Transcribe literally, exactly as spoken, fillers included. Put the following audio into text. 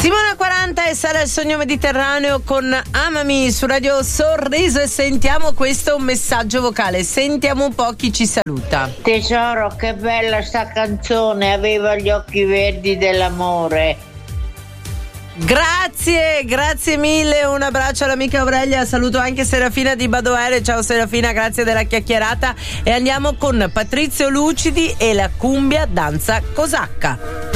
Simona quaranta e sarà il sogno mediterraneo con Amami su Radio Sorriso, e sentiamo questo messaggio vocale, sentiamo un po' chi ci saluta. Tesoro, che bella sta canzone, aveva gli occhi verdi dell'amore. Grazie, grazie mille, un abbraccio all'amica Aurelia, saluto anche Serafina di Badoere. Ciao Serafina, grazie della chiacchierata, e andiamo con Patrizio Lucidi e la cumbia danza cosacca.